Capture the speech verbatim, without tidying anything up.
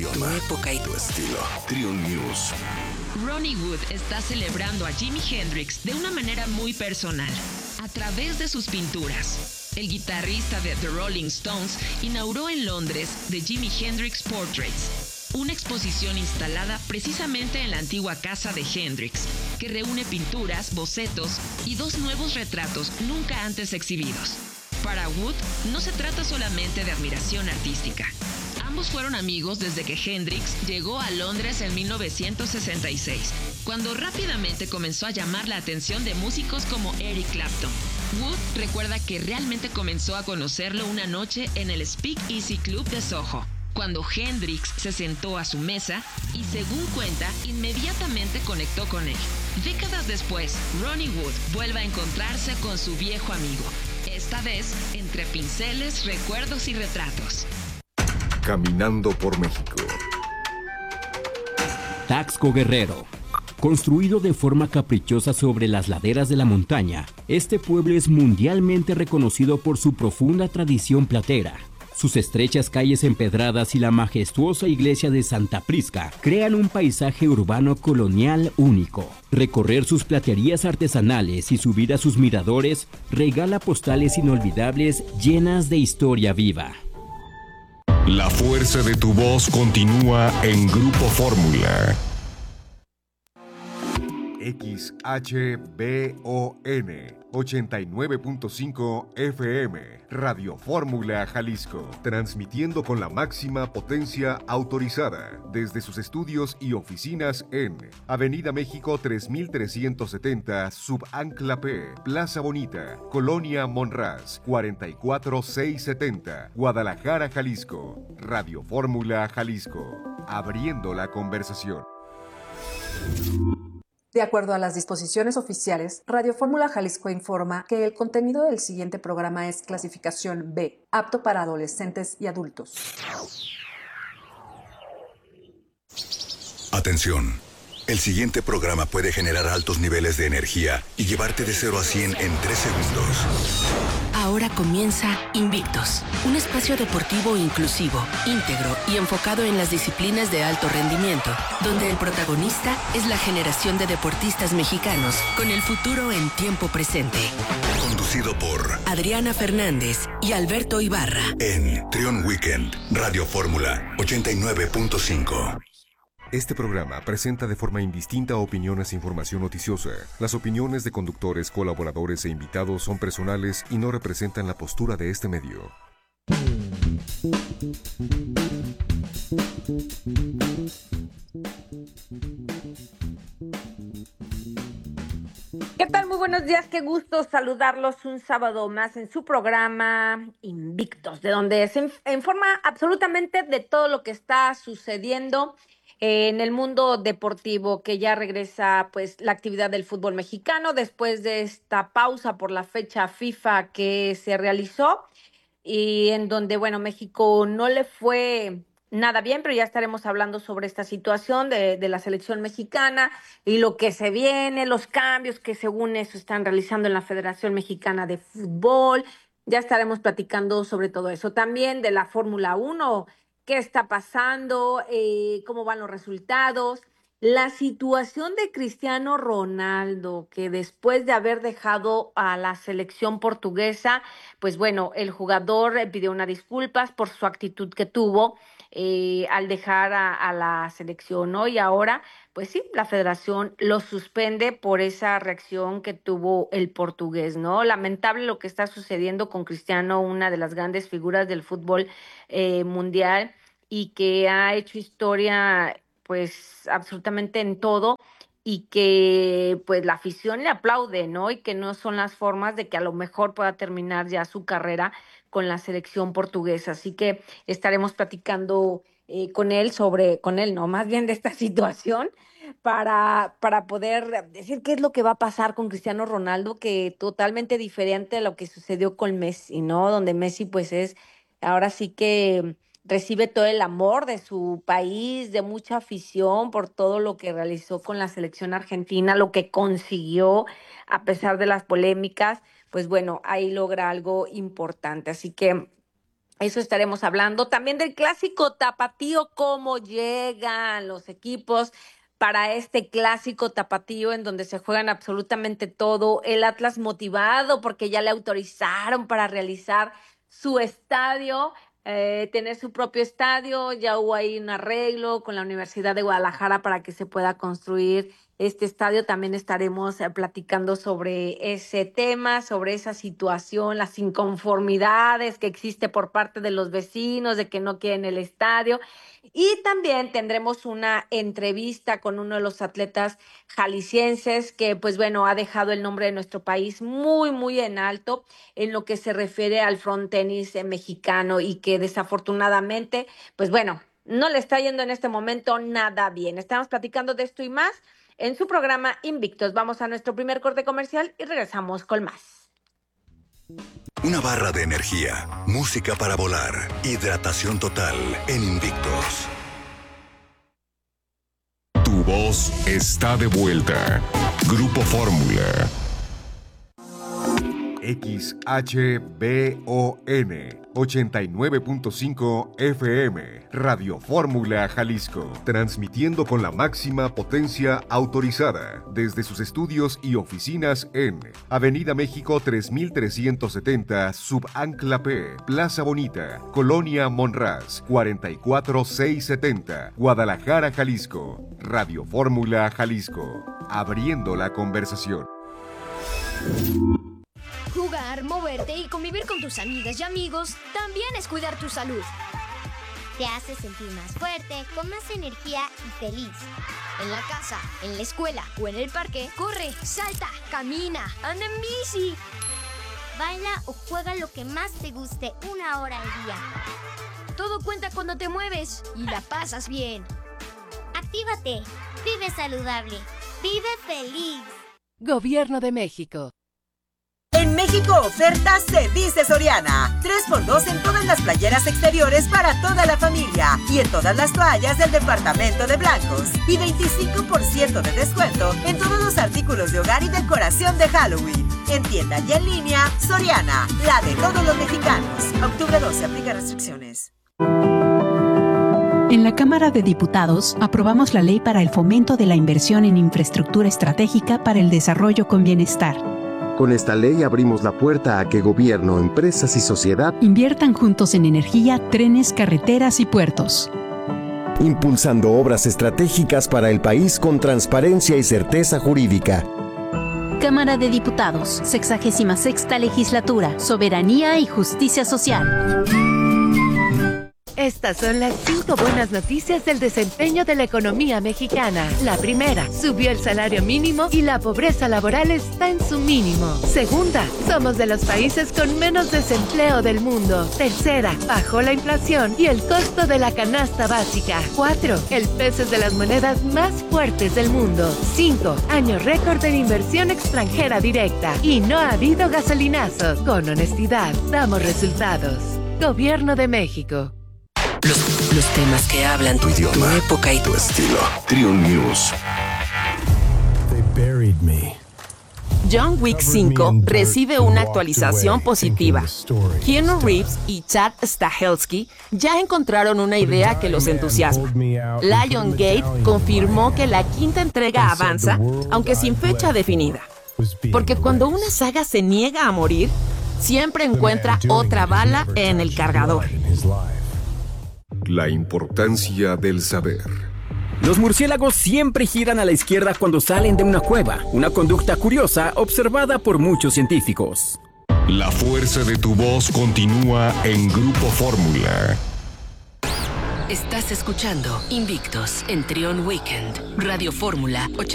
idioma, tu época y tu estilo. Triun News. Ronnie Wood está celebrando a Jimi Hendrix de una manera muy personal, a través de sus pinturas. El guitarrista de The Rolling Stones inauguró en Londres The Jimi Hendrix Portraits, una exposición instalada precisamente en la antigua casa de Hendrix, que reúne pinturas, bocetos y dos nuevos retratos nunca antes exhibidos. Para Wood, no se trata solamente de admiración artística. Ambos fueron amigos desde que Hendrix llegó a Londres en mil novecientos sesenta y seis, cuando rápidamente comenzó a llamar la atención de músicos como Eric Clapton. Wood recuerda que realmente comenzó a conocerlo una noche en el Speak Easy Club de Soho, cuando Hendrix se sentó a su mesa y, según cuenta, inmediatamente conectó con él. Décadas después, Ronnie Wood vuelve a encontrarse con su viejo amigo, esta vez entre pinceles, recuerdos y retratos. Caminando por México. Taxco Guerrero. Construido de forma caprichosa sobre las laderas de la montaña, este pueblo es mundialmente reconocido por su profunda tradición platera. Sus estrechas calles empedradas y la majestuosa iglesia de Santa Prisca crean un paisaje urbano colonial único. Recorrer sus platerías artesanales y subir a sus miradores regala postales inolvidables llenas de historia viva. La fuerza de tu voz continúa en Grupo Fórmula. X H B O N ochenta y nueve punto cinco F M, Radio Fórmula Jalisco, transmitiendo con la máxima potencia autorizada desde sus estudios y oficinas en Avenida México tres mil trescientos setenta, Subancla P, Plaza Bonita, Colonia Monraz, cuarenta y cuatro mil seiscientos setenta, Guadalajara, Jalisco. Radio Fórmula Jalisco, abriendo la conversación. De acuerdo a las disposiciones oficiales, Radio Fórmula Jalisco informa que el contenido del siguiente programa es clasificación B, apto para adolescentes y adultos. Atención. El siguiente programa puede generar altos niveles de energía y llevarte de cero a cien en tres segundos. Ahora comienza Invictos, un espacio deportivo inclusivo, íntegro y enfocado en las disciplinas de alto rendimiento, donde el protagonista es la generación de deportistas mexicanos con el futuro en tiempo presente. Conducido por Adriana Fernández y Alberto Ibarra. En Triun Weekend, Radio Fórmula ochenta y nueve punto cinco. Este programa presenta de forma indistinta opiniones e información noticiosa. Las opiniones de conductores, colaboradores e invitados son personales y no representan la postura de este medio. ¿Qué tal? Muy buenos días, qué gusto saludarlos un sábado más en su programa Invictos, de donde se informa absolutamente de todo lo que está sucediendo en el mundo deportivo, que ya regresa pues la actividad del fútbol mexicano después de esta pausa por la fecha FIFA que se realizó y en donde, bueno, México no le fue nada bien, pero ya estaremos hablando sobre esta situación de, de la selección mexicana y lo que se viene, los cambios que según eso están realizando en la Federación Mexicana de Fútbol. Ya estaremos platicando sobre todo eso. También de la Fórmula uno, qué está pasando, eh, cómo van los resultados, la situación de Cristiano Ronaldo, que después de haber dejado a la selección portuguesa, pues bueno, el jugador pidió unas disculpas por su actitud que tuvo eh, al dejar a, a la selección, ¿no? Y ahora, pues sí, la federación lo suspende por esa reacción que tuvo el portugués, ¿no? Lamentable lo que está sucediendo con Cristiano, una de las grandes figuras del fútbol eh, mundial y que ha hecho historia pues absolutamente en todo y que pues la afición le aplaude, ¿no? Y que no son las formas de que a lo mejor pueda terminar ya su carrera con la selección portuguesa. Así que estaremos platicando eh, con él sobre, con él, no, más bien de esta situación para, para poder decir qué es lo que va a pasar con Cristiano Ronaldo, que totalmente diferente a lo que sucedió con Messi, ¿no? Donde Messi pues es, ahora sí que recibe todo el amor de su país, de mucha afición por todo lo que realizó con la selección argentina, lo que consiguió a pesar de las polémicas, pues bueno, ahí logra algo importante. Así que Eso estaremos hablando. También del clásico tapatío, cómo llegan los equipos para este clásico tapatío en donde se juegan absolutamente todo. El Atlas motivado porque ya le autorizaron para realizar su estadio, eh, tener su propio estadio. Ya hubo ahí un arreglo con la Universidad de Guadalajara para que se pueda construir este estadio. También estaremos eh, platicando sobre ese tema, sobre esa situación, las inconformidades que existe por parte de los vecinos de que no quieren el estadio. Y también tendremos una entrevista con uno de los atletas jaliscienses que, pues bueno, ha dejado el nombre de nuestro país muy, muy en alto en lo que se refiere al frontenis eh, mexicano y que desafortunadamente, pues bueno, no le está yendo en este momento nada bien. Estamos platicando de esto y más en su programa Invictos. Vamos a nuestro primer corte comercial y regresamos con más. Una barra de energía, música para volar, hidratación total en Invictos. Tu voz está de vuelta. Grupo Fórmula. X H B O N ochenta y nueve punto cinco F M, Radio Fórmula Jalisco, transmitiendo con la máxima potencia autorizada desde sus estudios y oficinas en Avenida México tres mil trescientos setenta, Subancla P, Plaza Bonita, Colonia Monraz, cuarenta y cuatro mil seiscientos setenta, Guadalajara, Jalisco. Radio Fórmula Jalisco, abriendo la conversación. Jugar, moverte y convivir con tus amigas y amigos también es cuidar tu salud. Te hace sentir más fuerte, con más energía y feliz. En la casa, en la escuela o en el parque, corre, salta, camina, anda en bici. Baila o juega lo que más te guste una hora al día. Todo cuenta cuando te mueves y la pasas bien. Actívate, vive saludable, vive feliz. Gobierno de México. En México oferta se dice Soriana. tres por dos en todas las playeras exteriores para toda la familia y en todas las toallas del departamento de blancos. Y veinticinco por ciento de descuento en todos los artículos de hogar y decoración de Halloween. En tienda y en línea, Soriana, la de todos los mexicanos. octubre doce, aplica restricciones. En la Cámara de Diputados aprobamos la ley para el fomento de la inversión en infraestructura estratégica para el desarrollo con bienestar. Con esta ley abrimos la puerta a que gobierno, empresas y sociedad inviertan juntos en energía, trenes, carreteras y puertos. Impulsando obras estratégicas para el país con transparencia y certeza jurídica. Cámara de Diputados, sexagésima sexta legislatura, soberanía y justicia social. Estas son las cinco buenas noticias del desempeño de la economía mexicana. La primera, subió el salario mínimo y la pobreza laboral está en su mínimo. Segunda, somos de los países con menos desempleo del mundo. Tercera, bajó la inflación y el costo de la canasta básica. Cuatro, el peso es de las monedas más fuertes del mundo. Cinco, año récord de inversión extranjera directa. Y no ha habido gasolinazos. Con honestidad, damos resultados. Gobierno de México. Los, los temas que hablan tu idioma, tu época y tu estilo. Trion News. John Wick cinco recibe una actualización positiva. Keanu Reeves y Chad Stahelski ya encontraron una idea que los entusiasma. Lionsgate confirmó que la quinta entrega avanza, aunque sin fecha definida. Porque cuando una saga se niega a morir, siempre encuentra otra bala en el cargador. La importancia del saber. Los murciélagos siempre giran a la izquierda cuando salen de una cueva, una conducta curiosa observada por muchos científicos. La fuerza de tu voz continúa en Grupo Fórmula. Estás escuchando Invictos en Trion Weekend, Radio Fórmula